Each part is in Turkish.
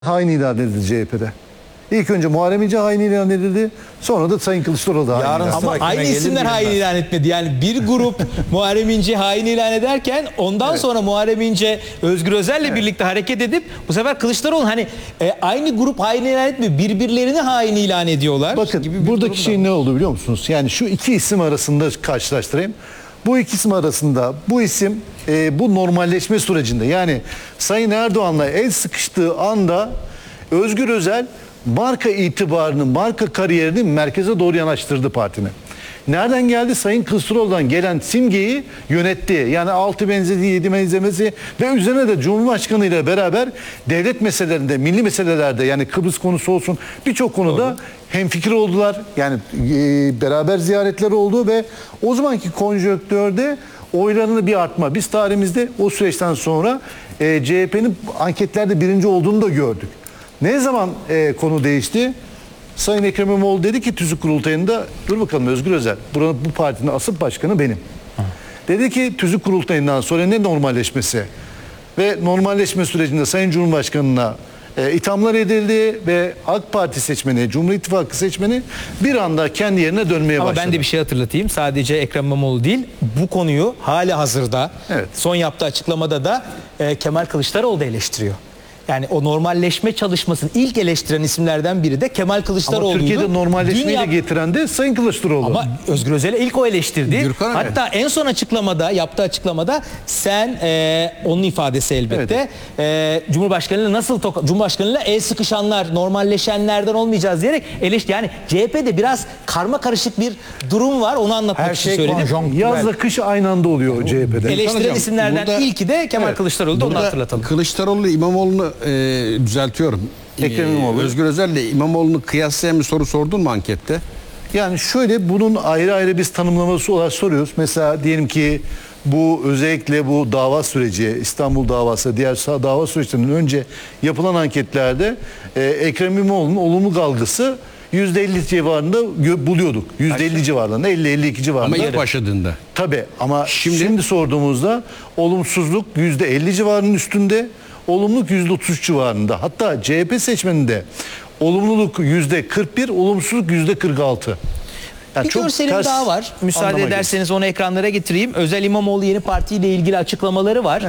Hain ilan edildi CHP'de. İlk önce Muharrem İnce hain ilan edildi. Sonra da Sayın Kılıçdaroğlu da hain ilan edildi. Ama aynı isimler hain ilan etmedi. Yani bir grup Muharrem İnce hain ilan ederken ondan sonra Muharrem İnce Özgür Özel'le birlikte hareket edip bu sefer Kılıçdaroğlu aynı grup hain ilan etmiyor. Birbirlerini hain ilan ediyorlar. Bakın gibi buradaki şey ne oldu biliyor musunuz? Yani şu iki isim arasında karşılaştırayım. Bu iki isim arasında bu isim bu normalleşme sürecinde yani Sayın Erdoğan'la el sıkıştığı anda Özgür Özel marka itibarını, marka kariyerini merkeze doğru yanaştırdı partinin. Nereden geldi? Sayın Kılıçdaroğlu'dan gelen simgeyi yönetti. Yani 6 benzedi, 7 benzemesi ve üzerine de Cumhurbaşkanı ile beraber devlet meselelerinde, milli meselelerde yani Kıbrıs konusu olsun birçok konuda hemfikir oldular. Yani beraber ziyaretler oldu ve o zamanki konjonktürde oylarını bir artma. Biz tarihimizde o süreçten sonra CHP'nin anketlerde birinci olduğunu da gördük. Ne zaman konu değişti? Sayın Ekrem İmamoğlu dedi ki tüzük kurultayında dur bakalım Özgür Özel bu partinin asıl başkanı benim. Dedi ki tüzük kurultayından sonra ne normalleşmesi ve normalleşme sürecinde Sayın Cumhurbaşkanı'na ithamlar edildi ve AK Parti seçmeni, Cumhur İttifakı seçmeni bir anda kendi yerine dönmeye başladı. Ama ben de bir şey hatırlatayım. Sadece Ekrem İmamoğlu değil, bu konuyu hali hazırda son yaptığı açıklamada da Kemal Kılıçdaroğlu da eleştiriyor. Yani o normalleşme çalışmasını ilk eleştiren isimlerden biri de Kemal Kılıçdaroğlu'ydu. Ama Türkiye'de normalleşmeyi getiren de Sayın Kılıçdaroğlu. Ama Özgür Özel'e ilk o eleştirdi. Hatta en son yaptığı açıklamada sen onun ifadesi elbette Cumhurbaşkanıyla Cumhurbaşkanıyla el sıkışanlar, normalleşenlerden olmayacağız diyerek eleştirdi. Yani CHP'de biraz karma karışık bir durum var. Onu anlatmak için söyledim. Yazla kış aynı anda oluyor CHP'de. Eleştiren isimlerden ilki de Kemal Kılıçdaroğlu'du. Onu hatırlatalım. Kılıçdaroğlu İmamoğlu'nu düzeltiyorum. Özgür Özel'le İmamoğlu'nu kıyaslayan bir soru sordun mu ankette? Yani şöyle bunun ayrı ayrı biz tanımlaması olarak soruyoruz. Mesela diyelim ki bu özellikle bu dava süreci İstanbul davası diğer dava süreçlerinden önce yapılan anketlerde Ekrem İmamoğlu'nun olumlu galgısı %50 civarında buluyorduk. %50 civarında, 50-52 civarında. Ama ilk başladığında. Tabii ama şimdi sorduğumuzda olumsuzluk %50 civarının üstünde. Olumluluk %33 civarında. Hatta CHP seçmeninde olumluluk %41, olumsuzluk %46. Yani bir görselim daha var. Müsaade ederseniz onu ekranlara getireyim. Özel İmamoğlu yeni partiyle ilgili açıklamaları var.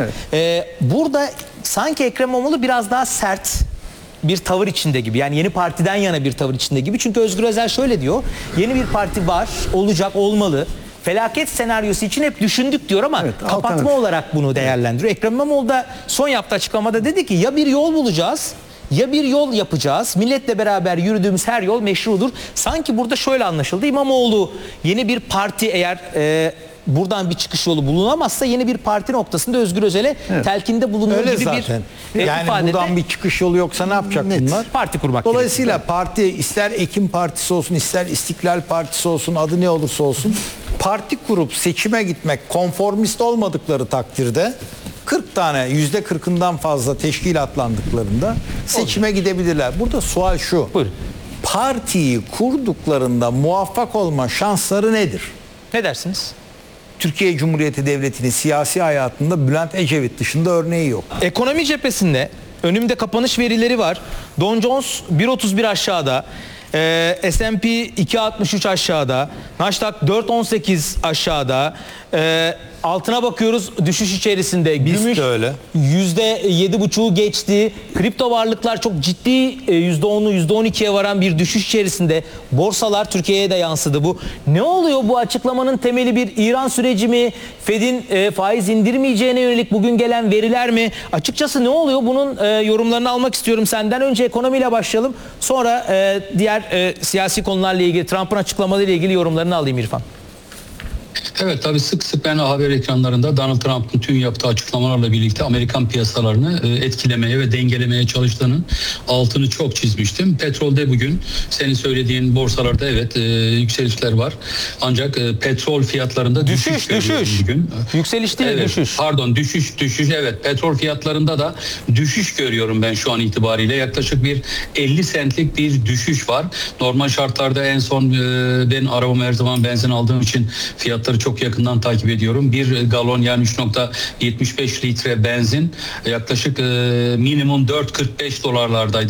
Burada sanki Ekrem İmamoğlu biraz daha sert bir tavır içinde gibi. Yani yeni partiden yana bir tavır içinde gibi. Çünkü Özgür Özel şöyle diyor. Yeni bir parti var, olacak, olmalı. Felaket senaryosu için hep düşündük diyor ama kapatma olarak bunu değerlendiriyor. Ekrem İmamoğlu da son yaptığı açıklamada dedi ki ya bir yol bulacağız ya bir yol yapacağız. Milletle beraber yürüdüğümüz her yol meşrudur. Sanki burada şöyle anlaşıldı. İmamoğlu yeni bir parti eğer buradan bir çıkış yolu bulunamazsa yeni bir parti noktasında Özgür Özel'e telkinde bulunduğu gibi zaten. bir yani ifadede buradan bir çıkış yolu yoksa ne yapacak bunlar? Parti kurmak. Dolayısıyla parti ister Ekim Partisi olsun ister İstiklal Partisi olsun adı ne olursa olsun parti kurup seçime gitmek konformist olmadıkları takdirde 40 tane %40'ından fazla teşkilatlandıklarında seçime gidebilirler. Burada sual şu. Buyurun. Partiyi kurduklarında muvaffak olma şansları nedir? Ne dersiniz? Türkiye Cumhuriyeti Devleti'nin siyasi hayatında Bülent Ecevit dışında örneği yok. Ekonomi cephesinde önümde kapanış verileri var. Dow Jones 1.31 aşağıda. S&P 2.63 aşağıda. Nasdaq 4.18 aşağıda. Altına bakıyoruz düşüş içerisinde. Gümüş öyle. %7.5'u geçti. Kripto varlıklar çok ciddi %10'u %12'ye varan bir düşüş içerisinde. Borsalar Türkiye'ye de yansıdı bu. Ne oluyor bu açıklamanın temeli bir İran süreci mi? Fed'in faiz indirmeyeceğine yönelik bugün gelen veriler mi? Açıkçası ne oluyor? Bunun yorumlarını almak istiyorum senden. Önce ekonomiyle başlayalım. Sonra diğer siyasi konularla ilgili Trump'ın açıklamalarıyla ilgili yorumlarını alayım İrfan. Evet tabii sık sık ben haber ekranlarında Donald Trump'ın tüm yaptığı açıklamalarla birlikte Amerikan piyasalarını etkilemeye ve dengelemeye çalıştığının altını çok çizmiştim. Petrolde bugün senin söylediğin borsalarda yükselişler var. Ancak petrol fiyatlarında düşüş. Bugün. Yükseliş değil düşüş. Pardon düşüş evet petrol fiyatlarında da düşüş görüyorum ben şu an itibariyle. Yaklaşık bir 50 centlik bir düşüş var. Normal şartlarda en son ben arabama her zaman benzin aldığım için fiyatları çok çok yakından takip ediyorum. Bir galon yani 3.75 litre benzin yaklaşık minimum $4.45 dolarlardaydı.